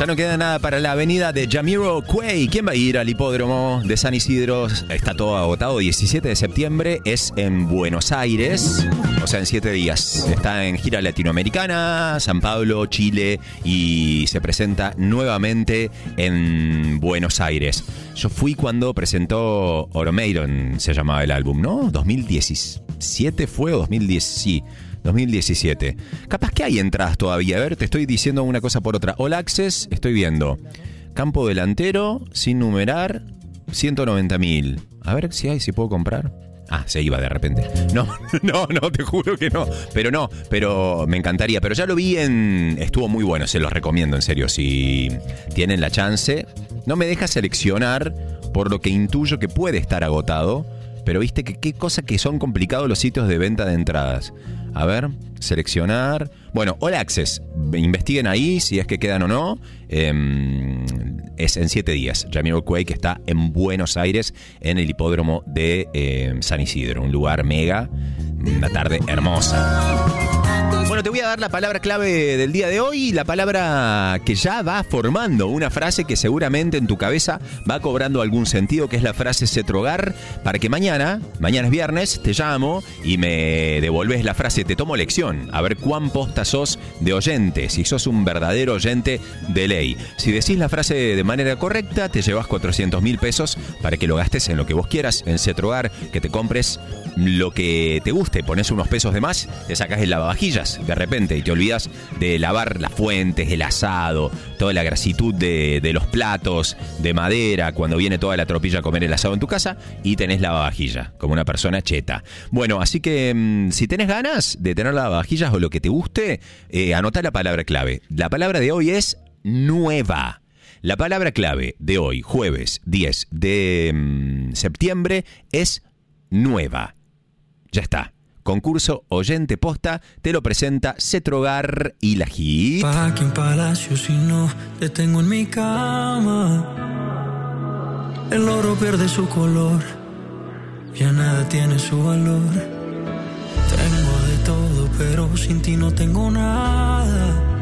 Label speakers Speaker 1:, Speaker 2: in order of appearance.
Speaker 1: Ya no queda nada para la avenida de Jamiroquai. ¿Quién va a ir al hipódromo de San Isidro? Está todo agotado. 17 de septiembre es en Buenos Aires. O sea, en 7 días. Está en gira latinoamericana, San Pablo, Chile. Y se presenta nuevamente en Buenos Aires. Yo fui cuando presentó Oromeiron, se llamaba el álbum, ¿no? 2017 fue o 2010, sí. 2017. Capaz que hay entradas todavía. A ver, te estoy diciendo una cosa por otra. All Access, estoy viendo. Campo delantero, sin numerar, 190.000. A ver si hay, si puedo comprar. Ah, se iba de repente. No, te juro que no. Pero me encantaría. Pero ya lo vi estuvo muy bueno, se los recomiendo, en serio. Si tienen la chance. No me deja seleccionar, por lo que intuyo que puede estar agotado. Pero viste que qué cosa que son complicados los sitios de venta de entradas. A ver, seleccionar. Bueno, All Access. Investiguen ahí si es que quedan o no. Es en 7 días. Jamiroquai, que está en Buenos Aires, en el hipódromo de San Isidro. Un lugar mega. Una tarde hermosa. Bueno, te voy a dar la palabra clave del día de hoy, la palabra que ya va formando una frase que seguramente en tu cabeza va cobrando algún sentido, que es la frase Cetrogar, para que mañana es viernes, te llamo y me devolves la frase, te tomo lección, a ver cuán posta sos de oyente, si sos un verdadero oyente de ley. Si decís la frase de manera correcta, te llevas 400.000 pesos para que lo gastes en lo que vos quieras, en Cetrogar, que te compres lo que te guste, pones unos pesos de más, te sacás el lavavajillas de repente y te olvidas de lavar las fuentes, el asado, toda la grasitud de los platos de madera cuando viene toda la tropilla a comer el asado en tu casa y tenés lavavajilla, como una persona cheta. Bueno, así que si tenés ganas de tener lavavajillas o lo que te guste, anotá la palabra clave. La palabra de hoy es nueva. La palabra clave de hoy, jueves 10 de septiembre, es nueva. Ya está. Concurso Oyente Posta te lo presenta Cetrogar y la Hit.
Speaker 2: ¿Pa' qué en palacio si no te tengo en mi cama? El oro pierde su color, ya nada tiene su valor. Tengo de todo, pero sin ti no tengo nada.